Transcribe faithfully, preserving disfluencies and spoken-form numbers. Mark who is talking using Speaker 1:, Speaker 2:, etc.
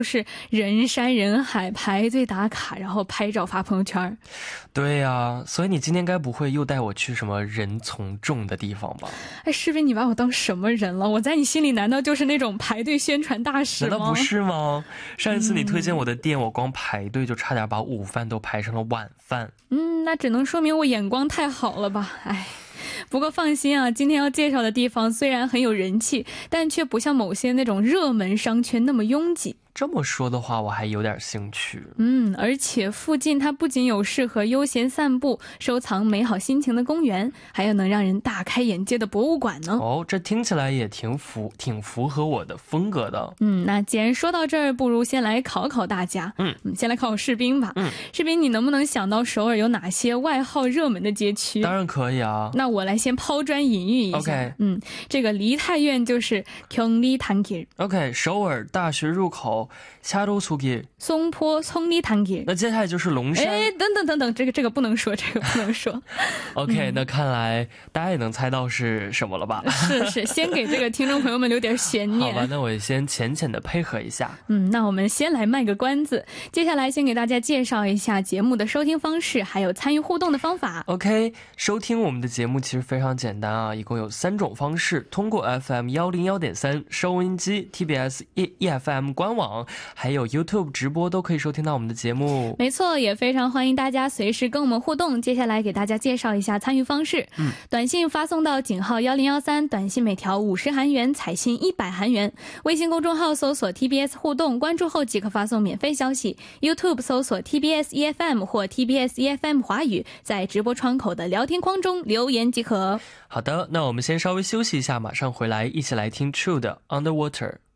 Speaker 1: 是人山人海排队打卡，然后拍照发朋友圈。
Speaker 2: 对呀、啊，所以你今天该不会又带我去什么人从众的地方吧？
Speaker 1: 哎，士兵，你把我当什么人了？我在你心里难道就是那种排队宣传大使吗？
Speaker 2: 难道不是吗？上一次你推荐我的店、嗯、我光排队就差点把午饭都排成了晚饭。
Speaker 1: 嗯，那只能说明我眼光太好了吧。哎，不过放心啊，今天要介绍的地方虽然很有人气，但却不像某些那种热门商圈那么拥挤。
Speaker 2: 这么说的话我还有点兴趣。
Speaker 1: 嗯，而且附近它不仅有适合悠闲散步收藏美好心情的公园，还有能让人大开眼界的博物馆呢。
Speaker 2: 哦，这听起来也挺符挺符合我的风格的。
Speaker 1: 嗯，那既然说到这儿，不如先来考考大家。
Speaker 2: 嗯，
Speaker 1: 先来考考士兵吧。
Speaker 2: 嗯，
Speaker 1: 士兵，你能不能想到首尔有哪些外号热门的街区？
Speaker 2: 当然可以啊。
Speaker 1: 那我来先抛砖引玉一下。
Speaker 2: OK，
Speaker 1: 嗯，这个梨泰院就是경리단길。
Speaker 2: OK， 首尔大学入口샤로소길，
Speaker 1: 松坡송리단길。
Speaker 2: 那接下来就是龙山。
Speaker 1: 哎，等等等等，这个这个不能说，这个不能说。
Speaker 2: OK，、
Speaker 1: 嗯、
Speaker 2: 那看来大家也能猜到是什么了吧？
Speaker 1: 是是，先给这个听众朋友们留点悬念。
Speaker 2: 好吧，那我先浅浅的配合一下。
Speaker 1: 嗯，那我们先来卖个关子，接下来先给大家介绍一下节目的收听方式，还有参与互动的方法。
Speaker 2: OK， 收听我们的节目其实非常简单啊，一共有三种方式，通过 F M 一零一点三 收音机、T B S E F M 官网，还有 YouTube 直播都可以收听到我们的节目。
Speaker 1: 没错，也非常欢迎大家随时跟我们互动。接下来给大家介绍一下参与方式。
Speaker 2: 嗯，
Speaker 1: 短信发送到井号一零一三，短信每条五十韩元，彩信一百韩元。微信公众号搜索 T B S 互动，关注后即可发送免费消息。YouTube 搜索 T B S E F M 或 T B S E F M 华语，在直播窗口的聊天框中留言即可。
Speaker 2: 好的，那我们先稍微休息一下，马上回来一起来听 True 的 Underwater。